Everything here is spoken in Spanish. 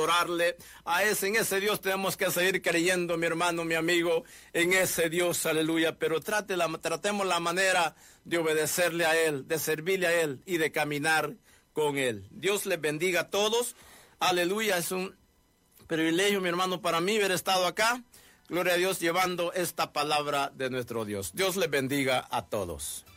adorarle en ese Dios tenemos que seguir creyendo, mi hermano, mi amigo, en ese Dios, aleluya, pero tratemos la manera de obedecerle a Él, de servirle a Él y de caminar con Él. Dios les bendiga a todos, aleluya, es un privilegio, mi hermano, para mí haber estado acá, gloria a Dios, llevando esta palabra de nuestro Dios. Dios les bendiga a todos.